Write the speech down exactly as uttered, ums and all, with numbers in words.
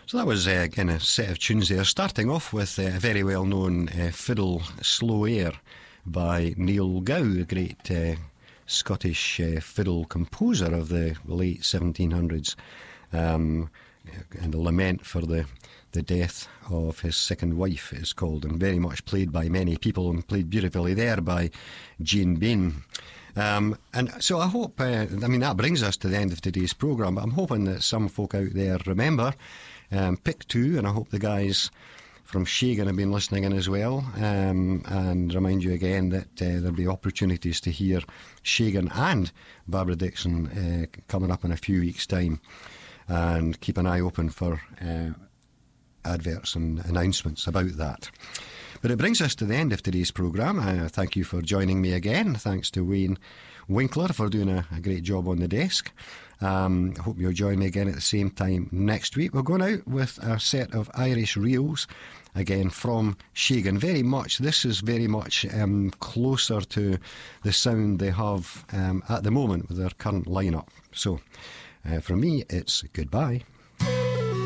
So that was uh, again a set of tunes there, starting off with uh, a very well-known uh, fiddle Slow Air by Neil Gow, the great uh, Scottish uh, fiddle composer of the late seventeen hundreds, um, and a lament for the, the death of his second wife, it is called, and very much played by many people, and played beautifully there by Jean Bain. Um, and so I hope, uh, I mean, that brings us to the end of today's programme, but I'm hoping that some folk out there remember um, Pick Two, and I hope the guys from Shagan have been listening in as well, um, and remind you again that uh, there'll be opportunities to hear Shagan and Barbara Dixon uh, coming up in a few weeks' time, and keep an eye open for uh, adverts and announcements about that. But it brings us to the end of today's programme. Uh, thank you for joining me again. Thanks to Wayne Winkler for doing a, a great job on the desk. Um, I hope you'll join me again at the same time next week. We're going out with a set of Irish reels, again from Shagan. Very much, this is very much um, closer to the sound they have um, at the moment with their current lineup. So, uh, from me, it's goodbye.